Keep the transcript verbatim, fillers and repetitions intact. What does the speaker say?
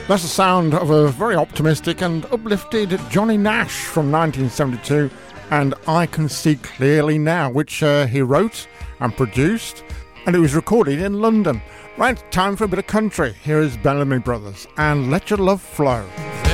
That's the sound of a very optimistic and uplifted Johnny Nash from nineteen seventy-two and I Can See Clearly Now, which uh, he wrote and produced, and it was recorded in London. Right, time for a bit of country. Here is Bellamy Brothers and Let Your Love Flow.